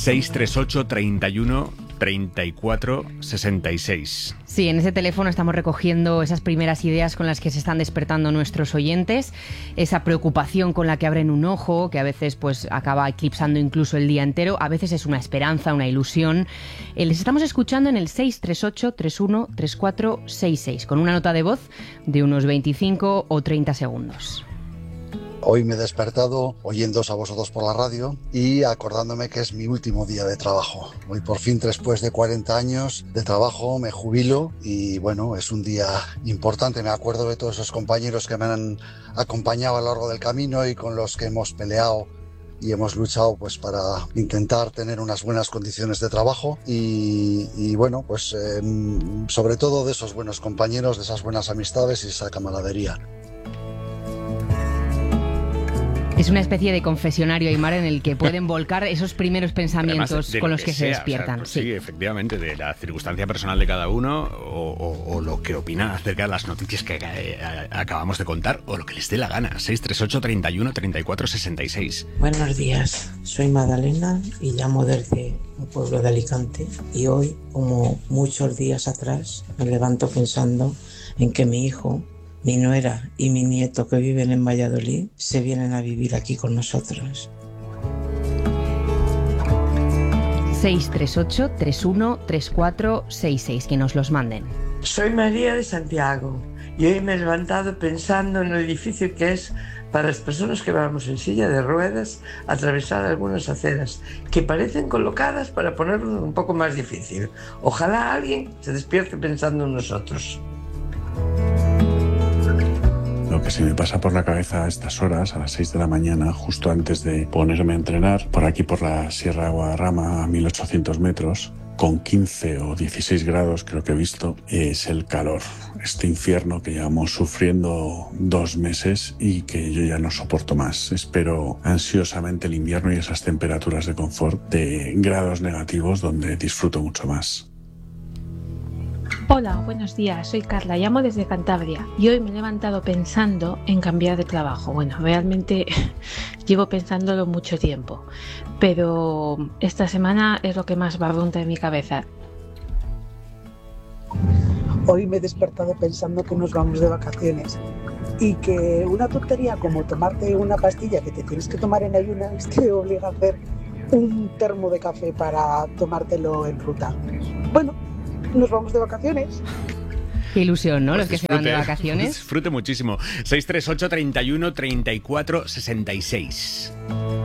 638 31 34 66. Sí, en ese teléfono estamos recogiendo esas primeras ideas con las que se están despertando nuestros oyentes, esa preocupación con la que abren un ojo, que a veces pues acaba eclipsando incluso el día entero, a veces es una esperanza, una ilusión. Les estamos escuchando en el 638 31 34 66, con una nota de voz de unos 25 o 30 segundos. Hoy me he despertado oyéndoos a vosotros por la radio y acordándome que es mi último día de trabajo. Hoy por fin, después de 40 años de trabajo, me jubilo y bueno, es un día importante. Me acuerdo de todos esos compañeros que me han acompañado a lo largo del camino y con los que hemos peleado y hemos luchado pues para intentar tener unas buenas condiciones de trabajo y bueno, pues sobre todo de esos buenos compañeros, de esas buenas amistades y esa camaradería. Es una especie de confesionario, Aimar, en el que pueden volcar esos primeros pensamientos además, con los que se despiertan. O sea, sí, efectivamente, de la circunstancia personal de cada uno o lo que opinan acerca de las noticias que acabamos de contar o lo que les dé la gana. 638 31 34 66. Buenos días, soy Magdalena y llamo desde un pueblo de Alicante y hoy, como muchos días atrás, me levanto pensando en que mi hijo, mi nuera y mi nieto que viven en Valladolid se vienen a vivir aquí con nosotros. 638 31 34 66, que nos los manden. Soy María de Santiago y hoy me he levantado pensando en lo difícil que es para las personas que vamos en silla de ruedas atravesar algunas aceras que parecen colocadas para ponerlo un poco más difícil. Ojalá alguien se despierte pensando en nosotros. Lo que se me pasa por la cabeza a estas horas, a las 6 de la mañana, justo antes de ponerme a entrenar, por aquí por la Sierra de Guadarrama, a 1800 metros, con 15 o 16 grados creo que he visto, es el calor. Este infierno que llevamos sufriendo 2 meses y que yo ya no soporto más. Espero ansiosamente el invierno y esas temperaturas de confort de grados negativos donde disfruto mucho más. Hola, buenos días, soy Carla, llamo desde Cantabria y hoy me he levantado pensando en cambiar de trabajo. Bueno, realmente llevo pensándolo mucho tiempo, pero esta semana es lo que más barrunta en mi cabeza. Hoy me he despertado pensando que nos vamos de vacaciones y que una tontería como tomarte una pastilla que te tienes que tomar en ayunas te obliga a hacer un termo de café para tomártelo en ruta. Bueno, nos vamos de vacaciones. Qué ilusión, ¿no? Pues los que se van de vacaciones. Disfrute muchísimo. 638 31 34 66.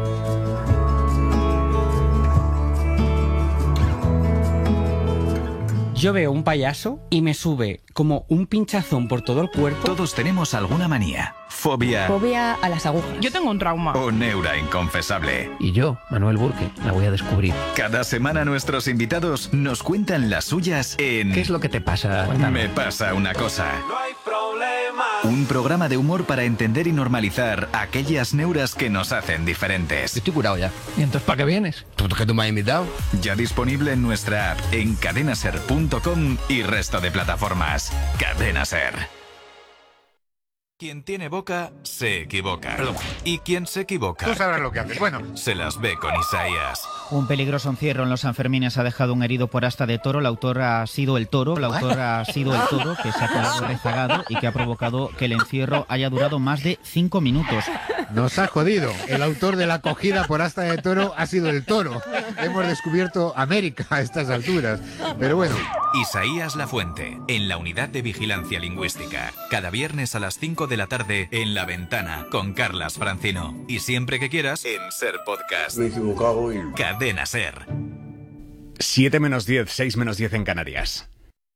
Yo veo un payaso y me sube como un pinchazón por todo el cuerpo. Todos tenemos alguna manía. Fobia. Fobia a las agujas. Yo tengo un trauma. O neura inconfesable. Y yo, Manuel Burke, la voy a descubrir. Cada semana nuestros invitados nos cuentan las suyas en... ¿Qué es lo que te pasa? Cuéntame. Me pasa una cosa. No hay problema. Un programa de humor para entender y normalizar aquellas neuras que nos hacen diferentes. Yo estoy curado ya. ¿Y entonces para qué vienes? ¿Tú que tú me has invitado? Ya disponible en nuestra app, en cadenaser.com y resto de plataformas. Cadena Ser. Quien tiene boca, se equivoca. Perdón. Y quien se equivoca... Tú sabrás lo que haces. Bueno. Se las ve con Isaías. Un peligroso encierro en los Sanfermines ha dejado un herido por asta de toro. La autora ha sido el toro. La autora ha sido el toro que se ha quedado rezagado y que ha provocado que el encierro haya durado más de 5 minutos. Nos ha jodido. El autor de la acogida por asta de toro ha sido el toro. Hemos descubierto América a estas alturas. Pero bueno. Isaías Lafuente, en la Unidad de Vigilancia Lingüística. Cada viernes a las 5 de la tarde en La Ventana con Carlas Francino. Y siempre que quieras en Ser Podcast. Me he equivocado y... Cadena Ser. 7 menos 10, 6 menos 10 en Canarias.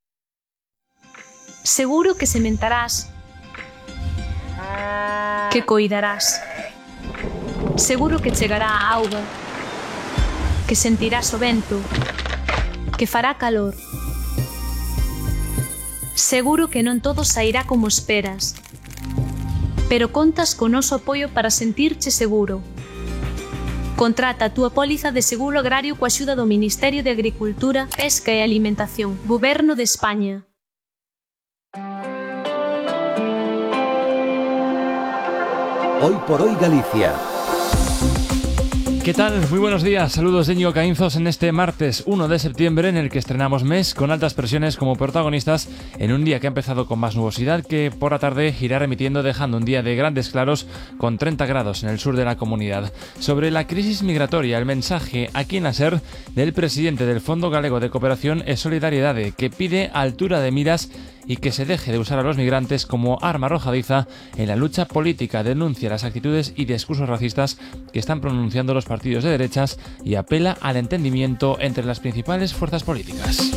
Seguro que sementarás, que coidarás. Seguro que chegará a auga, que sentirás o vento, que fará calor. Seguro que non todo sairá como esperas, pero contas co noso apoio para sentirche seguro. Contrata a túa póliza de seguro agrario coa axuda do Ministerio de Agricultura, Pesca e Alimentación, Goberno de España. Hoy por hoy Galicia. ¿Qué tal? Muy buenos días, saludos de Íñigo Caínzos en este martes 1 de septiembre en el que estrenamos mes con altas presiones como protagonistas en un día que ha empezado con más nubosidad que por la tarde irá remitiendo dejando un día de grandes claros con 30 grados en el sur de la comunidad. Sobre la crisis migratoria, el mensaje aquí en la SER del presidente del Fondo Galego de Cooperación e Solidaridade que pide altura de miras y que se deje de usar a los migrantes como arma arrojadiza en la lucha política, denuncia las actitudes y discursos racistas que están pronunciando los partidos de derechas y apela al entendimiento entre las principales fuerzas políticas.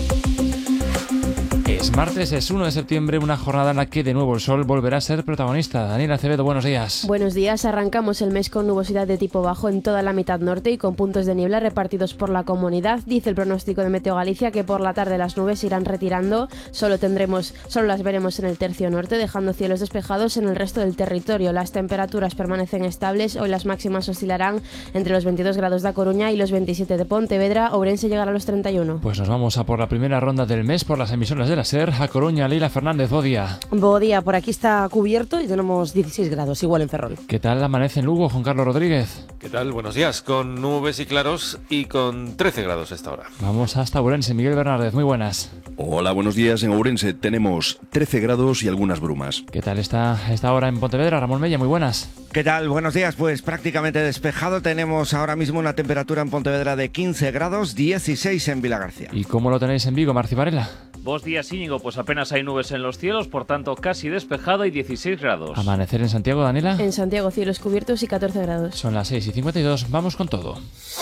Es martes, es 1 de septiembre, una jornada en la que de nuevo el sol volverá a ser protagonista. Daniela Acevedo, buenos días. Buenos días, arrancamos el mes con nubosidad de tipo bajo en toda la mitad norte y con puntos de niebla repartidos por la comunidad. Dice el pronóstico de Meteo Galicia que por la tarde las nubes se irán retirando, solo las veremos en el tercio norte, dejando cielos despejados en el resto del territorio. Las temperaturas permanecen estables, hoy las máximas oscilarán entre los 22 grados de A Coruña y los 27 de Pontevedra, Ourense llegará a los 31. Pues nos vamos a por la primera ronda del mes por las emisoras de la SER. A Coruña, Leila Fernández, Bodia. Bodia, por aquí está cubierto y tenemos 16 grados, igual en Ferrol. ¿Qué tal amanece en Lugo, Juan Carlos Rodríguez? ¿Qué tal? Buenos días, con nubes y claros y con 13 grados a esta hora. Vamos hasta Ourense, Miguel Bernárdez, muy buenas. Hola, buenos días. En Ourense tenemos 13 grados y algunas brumas. ¿Qué tal está esta hora en Pontevedra? Ramón Mella, muy buenas. ¿Qué tal? Buenos días, pues prácticamente despejado. Tenemos ahora mismo una temperatura en Pontevedra de 15 grados, 16 en Vilagarcía. ¿Y cómo lo tenéis en Vigo, Marci Varela? Buenos días, Íñigo, pues apenas hay nubes en los cielos, por tanto casi despejado y 16 grados. ¿Amanecer en Santiago, Daniela? En Santiago, cielos cubiertos y 14 grados. Son las 6:52, vamos con todo.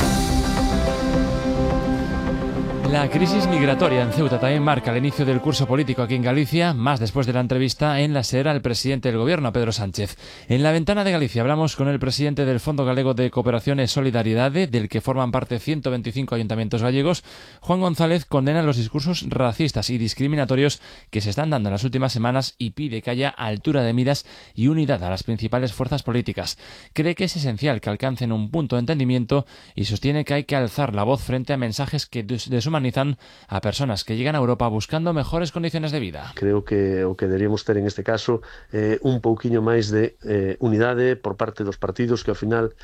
La crisis migratoria en Ceuta también marca el inicio del curso político aquí en Galicia, más después de la entrevista en la SER al presidente del gobierno, Pedro Sánchez. En la ventana de Galicia hablamos con el presidente del Fondo Galego de Cooperación e Solidaridade, del que forman parte 125 ayuntamientos gallegos. Juan González condena los discursos racistas y discriminatorios que se están dando en las últimas semanas y pide que haya altura de miras y unidad a las principales fuerzas políticas. Cree que es esencial que alcancen un punto de entendimiento y sostiene que hay que alzar la voz frente a mensajes que deshumanizan a personas que llegan a Europa buscando mejores condiciones de vida. Creo que o que deberíamos ter en este caso un pouquiño máis de unidade por parte dos partidos que ao final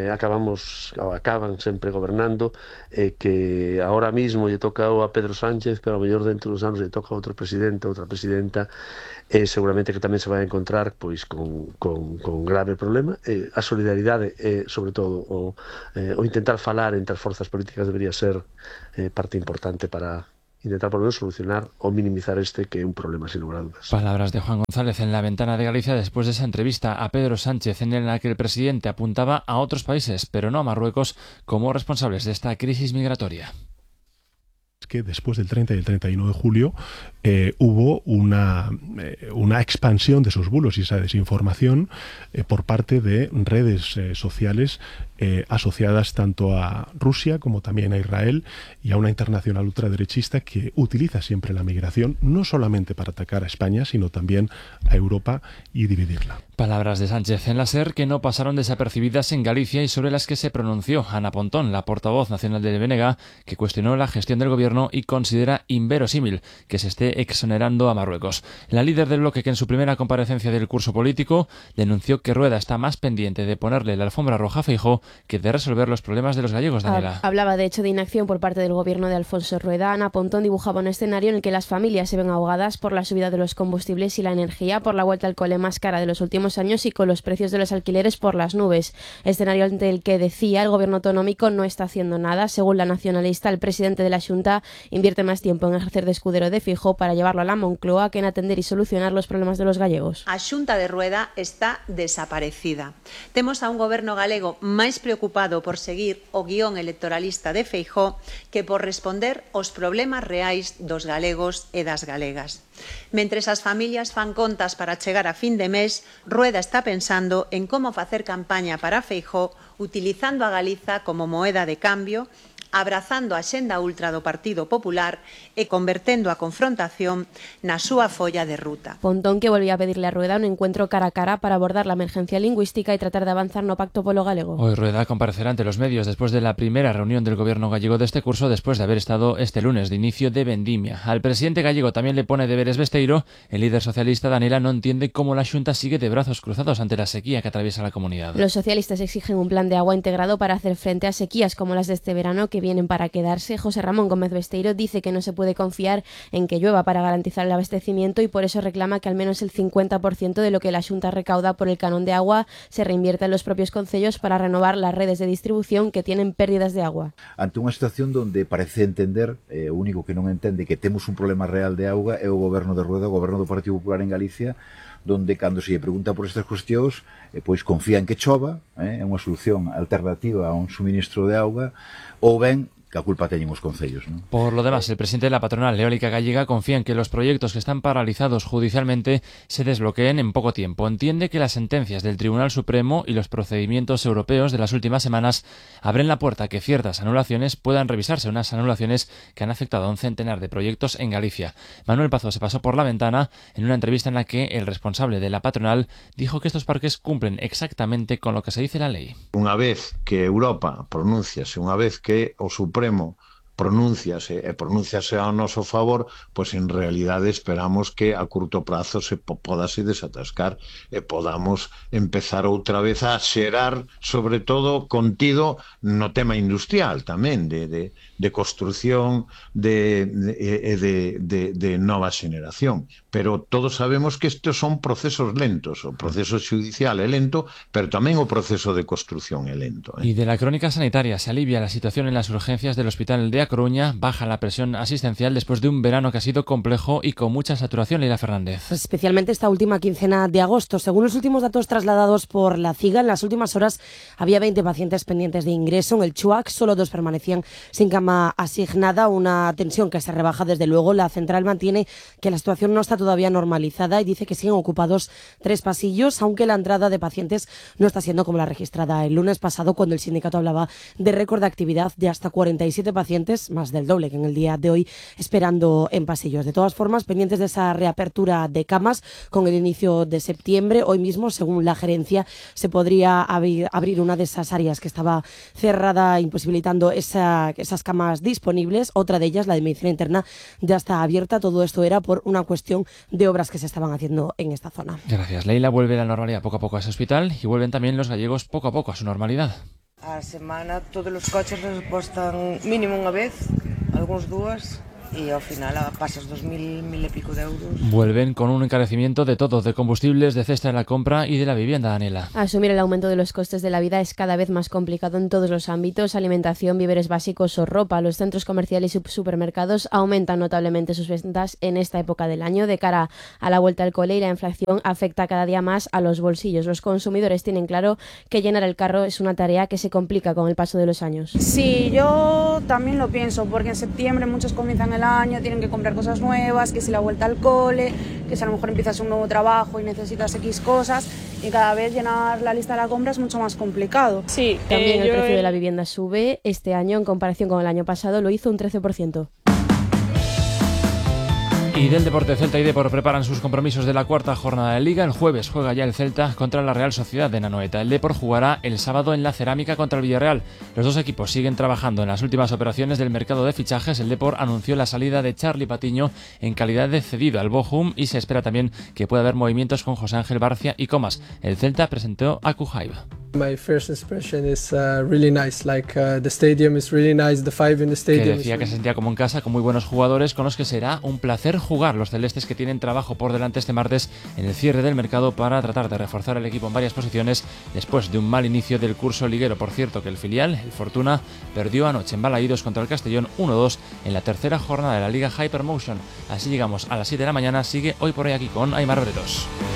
acaban sempre gobernando, que ahora mismo lle toca a Pedro Sánchez, pero ao mellor dentro dos anos lle toca a outro presidente, outra presidenta, seguramente que tamén se vai a encontrar pois con grave problema. A solidaridade sobre todo o intentar falar entre as forzas políticas debería ser parte importante para intentar por lo menos solucionar o minimizar que é un problema sin lugar a dudas. Palabras de Juan González en la ventana de Galicia después de esa entrevista a Pedro Sánchez en la que el presidente apuntaba a otros países, pero no a Marruecos, como responsables de esta crisis migratoria. Que después del 30 y el 31 de julio hubo una expansión de esos bulos y esa desinformación por parte de redes sociales asociadas tanto a Rusia como también a Israel y a una internacional ultraderechista que utiliza siempre la migración no solamente para atacar a España, sino también a Europa y dividirla. Palabras de Sánchez en la SER que no pasaron desapercibidas en Galicia y sobre las que se pronunció Ana Pontón, la portavoz nacional del BNG, que cuestionó la gestión del gobierno y considera inverosímil que se esté exonerando a Marruecos. La líder del bloque, que en su primera comparecencia del curso político denunció que Rueda está más pendiente de ponerle la alfombra roja a Feijóo que de resolver los problemas de los gallegos, Daniela. Hablaba de hecho de inacción por parte del gobierno de Alfonso Rueda. Ana Pontón dibujaba un escenario en el que las familias se ven ahogadas por la subida de los combustibles y la energía, por la vuelta al cole más cara de los últimos años y con los precios de los alquileres por las nubes. Escenario ante el que decía el gobierno autonómico no está haciendo nada. Según la nacionalista, el presidente de la Xunta invierte más tiempo en ejercer de escudero de Feijóo para llevarlo a la Moncloa que en atender y solucionar los problemas de los gallegos. A Xunta de Rueda está desaparecida. Temos a un goberno galego máis preocupado por seguir o guión electoralista de Feijóo que por responder aos problemas reais dos galegos e das galegas. Mentres as familias fan contas para chegar a fin de mes, Rueda está pensando en como facer campaña para Feijóo utilizando a Galiza como moeda de cambio abrazando a xenda ultra do Partido Popular e convertendo a confrontación na súa folla de ruta. Pontón que volvía a pedirle a Rueda un encuentro cara a cara para abordar la emergencia lingüística y tratar de avanzar no pacto polo galego. Hoy Rueda comparecerá ante los medios después de la primera reunión del gobierno gallego de este curso, después de haber estado este lunes de inicio de vendimia. Al presidente gallego también le pone deberes Besteiro. El líder socialista Danela no entiende cómo la Xunta sigue de brazos cruzados ante la sequía que atraviesa la comunidad. Los socialistas exigen un plan de agua integrado para hacer frente a sequías como las de este verano que vienen para quedarse. José Ramón Gómez Besteiro dice que no se puede confiar en que llueva para garantizar el abastecimiento y por eso reclama que al menos el 50% de lo que la Xunta recauda por el canon de agua se reinvierta en los propios concellos para renovar las redes de distribución que tienen pérdidas de agua. Ante unha situación donde parece entender, o único que non entende que temos un problema real de auga é o goberno de Rueda, o goberno do Partido Popular en Galicia, donde cando se lle pregunta por estas cuestións, pois confía en que chova, é unha solución alternativa a un suministro de auga, ou ben que a culpa teñen os concellos, ¿no? Por lo demás, el presidente de la patronal eólica gallega confía en que los proyectos que están paralizados judicialmente se desbloqueen en poco tiempo. Entiende que las sentencias del Tribunal Supremo y los procedimientos europeos de las últimas semanas abren la puerta a que ciertas anulaciones puedan revisarse, unas anulaciones que han afectado a un centenar de proyectos en Galicia. Manuel Pazos se pasó por la ventana en una entrevista en la que el responsable de la patronal dijo que estos parques cumplen exactamente con lo que se dice la ley. Unha vez que Europa pronunciase, unha vez que o Supremo pronunciase ao noso favor, pois en realidade esperamos que a curto prazo se podase desatascar e podamos empezar outra vez a xerar, sobre todo contido no tema industrial tamén, de construción de nova xeneración. Pero todos sabemos que estes son procesos lentos, o proceso judicial é lento, pero tamén o proceso de construción é lento. Y de la crónica sanitaria, se alivia la situación en las urgencias del Hospital de A Coruña, baja la presión asistencial después de un verano que ha sido complejo y con mucha saturación. Leila Fernández. Especialmente esta última quincena de agosto. Según los últimos datos trasladados por la CIGA, en las últimas horas había 20 pacientes pendientes de ingreso. En el CHUAC solo 2 permanecían sin cama asignada, una tensión que se rebaja desde luego. La central mantiene que la situación no está todavía normalizada y dice que siguen ocupados 3 pasillos, aunque la entrada de pacientes no está siendo como la registrada el lunes pasado, cuando el sindicato hablaba de récord de actividad de hasta 47 pacientes, más del doble que en el día de hoy, esperando en pasillos. De todas formas, pendientes de esa reapertura de camas con el inicio de septiembre, hoy mismo, según la gerencia, se podría abrir una de esas áreas que estaba cerrada, imposibilitando esas camas disponibles. Otra de ellas, la de medicina interna, ya está abierta. Todo esto era por una cuestión de obras que se estaban haciendo en esta zona. Gracias, Leila. Vuelve la normalidad poco a poco a ese hospital y vuelven también los gallegos poco a poco a su normalidad. A semana todos os coches repostan mínimo unha vez, algúns dúas, e ao final pasas 2.000 e pico de euros. Vuelven con un encarecimiento de todo, de combustibles, de cesta de la compra y de la vivienda, Daniela. Asumir el aumento de los costes de la vida es cada vez más complicado en todos los ámbitos: alimentación, víveres básicos o ropa. Los centros comerciales y supermercados aumentan notablemente sus ventas en esta época del año. De cara a la vuelta al cole, y la inflación afecta cada día más a los bolsillos. Los consumidores tienen claro que llenar el carro es una tarea que se complica con el paso de los años. Sí, yo también lo pienso, porque en septiembre muchos comienzan el año, tienen que comprar cosas nuevas, que si la vuelta al cole, que si a lo mejor empiezas un nuevo trabajo y necesitas X cosas, y cada vez llenar la lista de la compra es mucho más complicado. Sí, también el precio de la vivienda sube. Este año, en comparación con el año pasado, lo hizo un 13%. Y del deporte, Celta y Depor preparan sus compromisos de la cuarta jornada de Liga. El jueves juega ya el Celta contra la Real Sociedad de Nanoeta. El Depor jugará el sábado en la Cerámica contra el Villarreal. Los dos equipos siguen trabajando en las últimas operaciones del mercado de fichajes. El Depor anunció la salida de Charly Patiño en calidad de cedido al Bochum y se espera también que pueda haber movimientos con José Ángel Barcia y Comas. El Celta presentó a Kuhaiba. My first impression is really nice. Like the stadium is really nice. The five in the stadium. Que decía que se sentía como en casa, con muy buenos jugadores con los que será un placer jugar. Los celestes, que tienen trabajo por delante este martes en el cierre del mercado para tratar de reforzar el equipo en varias posiciones después de un mal inicio del curso liguero. Por cierto, que el filial, el Fortuna, perdió anoche en Balaídos contra el Castellón 1-2 en la tercera jornada de la Liga Hypermotion. Así llegamos a las 7 de la mañana. Sigue Hoy por Hoy aquí con Aimar Bretos.